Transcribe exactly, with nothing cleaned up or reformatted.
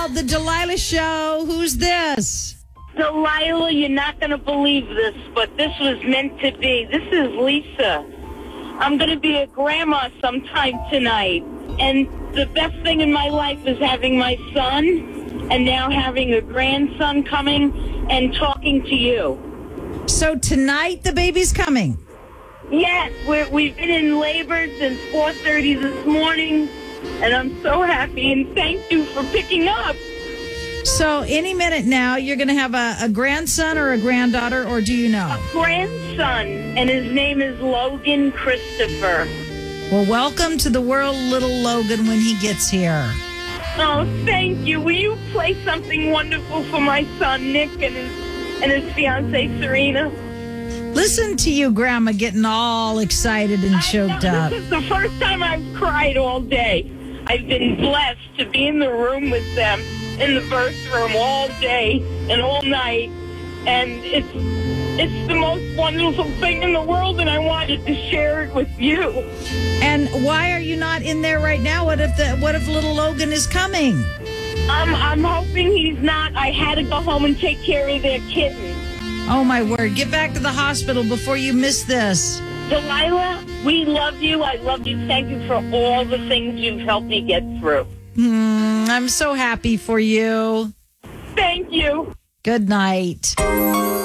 called The Delilah Show. Who's this? Delilah, you're not going to believe this, but this was meant to be. This is Lisa. I'm going to be a grandma sometime tonight. And the best thing in my life is having my son and now having a grandson coming and talking to you. So tonight the baby's coming? Yes, we're, we've been in labor since four thirty this morning, and I'm so happy, and thank you for picking up. So any minute now, you're going to have a, a grandson or a granddaughter, or do you know? A grandson, and his name is Logan Christopher. Well, welcome to the world, little Logan, when he gets here. Oh, thank you. Will you play something wonderful for my son, Nick, and his, and his fiancée, Serena? Listen to you, Grandma, getting all excited and choked I know, up. This is the first time I've cried all day. I've been blessed to be in the room with them, in the birth room all day and all night. And it's it's the most wonderful thing in the world, and I wanted to share it with you. And why are you not in there right now? What if the what if little Logan is coming? Um, I'm hoping he's not. I had to go home and take care of their kitten. Oh, my word. Get back to the hospital before you miss this. Delilah, we love you. I love you. Thank you for all the things you've helped me get through. Mm, I'm so happy for you. Thank you. Good night.